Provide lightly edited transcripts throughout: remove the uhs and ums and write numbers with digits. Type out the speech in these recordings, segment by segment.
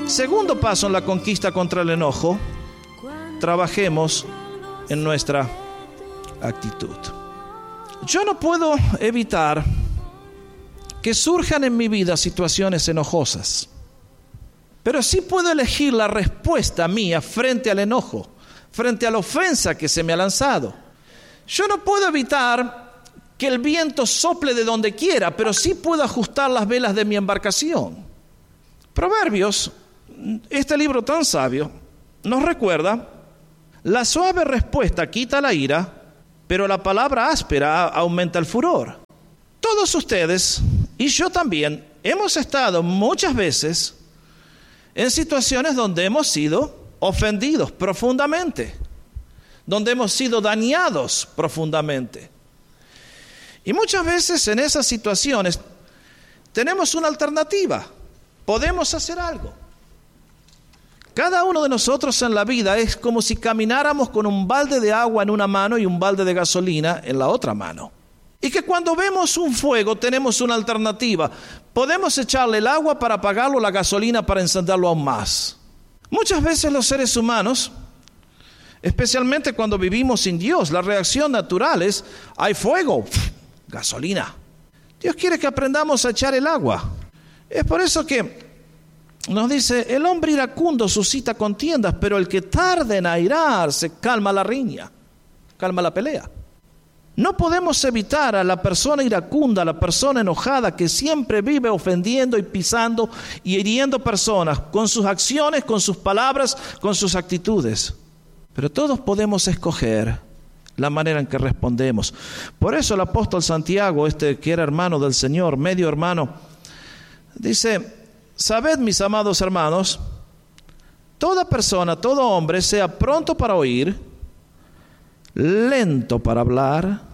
Segundo paso en la conquista contra el enojo: trabajemos en nuestra actitud. Yo no puedo evitar que surjan en mi vida situaciones enojosas, pero sí puedo elegir la respuesta mía frente al enojo, frente a la ofensa que se me ha lanzado. Yo no puedo evitar que el viento sople de donde quiera, pero sí puedo ajustar las velas de mi embarcación. Proverbios, este libro tan sabio, nos recuerda: la suave respuesta quita la ira, pero la palabra áspera aumenta el furor. Todos ustedes, y yo también, hemos estado muchas veces en situaciones donde hemos sido ofendidos profundamente, donde hemos sido dañados profundamente. Y muchas veces en esas situaciones tenemos una alternativa, podemos hacer algo. Cada uno de nosotros en la vida es como si camináramos con un balde de agua en una mano y un balde de gasolina en la otra mano. Y que cuando vemos un fuego tenemos una alternativa. Podemos echarle el agua para apagarlo, la gasolina para encenderlo aún más. Muchas veces los seres humanos, especialmente cuando vivimos sin Dios, la reacción natural es: hay fuego, gasolina. Dios quiere que aprendamos a echar el agua. Es por eso que nos dice: el hombre iracundo suscita contiendas, pero el que tarda en airarse calma la riña, calma la pelea. No podemos evitar a la persona iracunda, a la persona enojada que siempre vive ofendiendo y pisando y hiriendo personas con sus acciones, con sus palabras, con sus actitudes. Pero todos podemos escoger la manera en que respondemos. Por eso el apóstol Santiago, que era hermano del Señor, medio hermano, dice: sabed, mis amados hermanos, toda persona, todo hombre, sea pronto para oír, lento para hablar,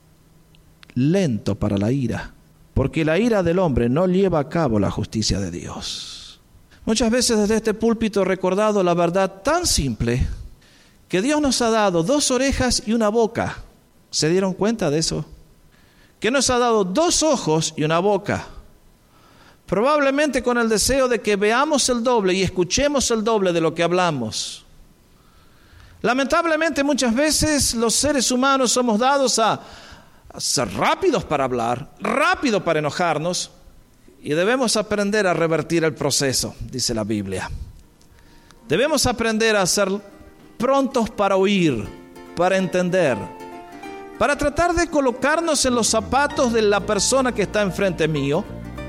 lento para la ira, porque la ira del hombre no lleva a cabo la justicia de Dios. Muchas veces desde este púlpito he recordado la verdad tan simple, que Dios nos ha dado 2 orejas y una boca. ¿Se dieron cuenta de eso? Que nos ha dado 2 ojos y una boca, probablemente con el deseo de que veamos el doble y escuchemos el doble de lo que hablamos. Lamentablemente muchas veces los seres humanos somos dados a ser rápidos para hablar, rápido para enojarnos, y debemos aprender a revertir el proceso, dice la Biblia. Debemos aprender a ser prontos para oír, para entender, para tratar de colocarnos en los zapatos de la persona que está enfrente mío,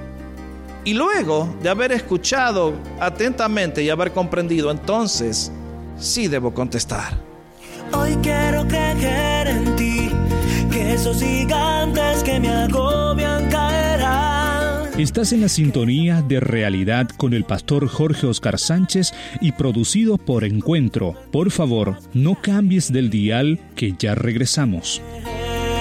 y luego de haber escuchado atentamente y haber comprendido, entonces sí debo contestar. Hoy quiero creer en ti, que esos gigantes que me agobian caerán. Estás en la sintonía de Realidad con el pastor Jorge Oscar Sánchez y producido por Encuentro. Por favor, no cambies del dial, que ya regresamos.